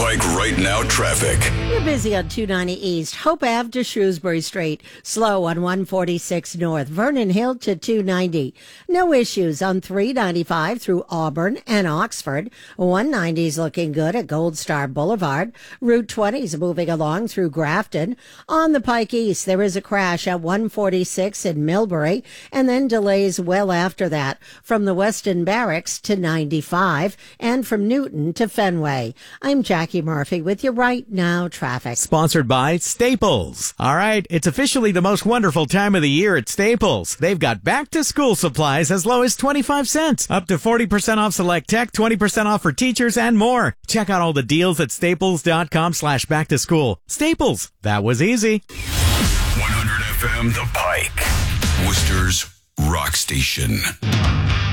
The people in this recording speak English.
Pike right now traffic. You're busy on 290 East, Hope Ave to Shrewsbury Street, slow on 146 North, Vernon Hill to 290. No issues on 395 through Auburn and Oxford. 190's looking good at Gold Star Boulevard. Route 20's moving along through Grafton. On the Pike East, there is a crash at 146 in Millbury, and then delays well after that from the Weston Barracks to 95 and from Newton to Fenway. I'm Jackie Murphy with you right now traffic. Sponsored by Staples. All right, it's officially the most wonderful time of the year at Staples. They've got back-to-school supplies as low as 25 cents, up to 40% off select tech, 20% off for teachers, and more. Check out all the deals at staples.com/back-to-school. Staples, that was easy. 100 FM The Pike, Worcester's rock station.